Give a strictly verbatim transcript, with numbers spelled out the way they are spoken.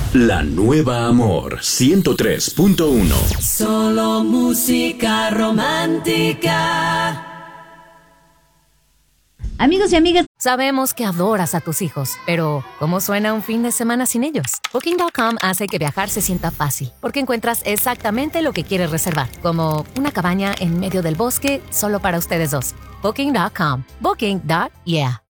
La nueva Amor ciento tres punto uno. Solo música romántica. Amigos y amigas, sabemos que adoras a tus hijos, pero ¿cómo suena un fin de semana sin ellos? Booking punto com hace que viajar se sienta fácil, porque encuentras exactamente lo que quieres reservar, como una cabaña en medio del bosque solo para ustedes dos. Booking punto com. Booking. Yeah.